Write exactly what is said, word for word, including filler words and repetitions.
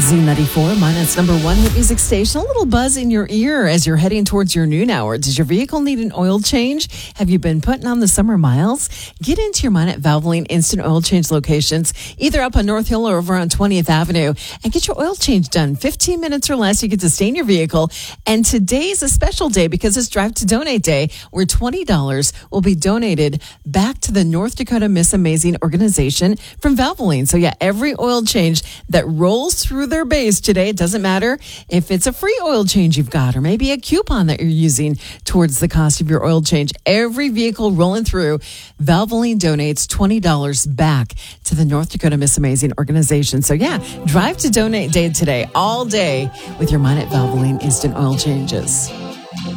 Z ninety-four, minus number one hit music station. A little buzz in your ear as you're heading towards your noon hour. Does your vehicle need an oil change? Have you been putting on the summer miles? Get into your Minot Valvoline instant oil change locations, either up on North Hill or over on twentieth Avenue, and get your oil change done. fifteen minutes or less, you get to stay in your vehicle. And today's a special day because it's Drive to Donate Day, where twenty dollars will be donated back to the North Dakota Miss Amazing organization from Valvoline. So yeah, every oil change that rolls through their base today, it doesn't matter if it's a free oil change you've got or maybe a coupon that you're using towards the cost of your oil change. Every vehicle rolling through, Valvoline donates twenty dollars back to the North Dakota Miss Amazing organization. So yeah, Drive to Donate Day today, all day with your Minot Valvoline instant oil changes.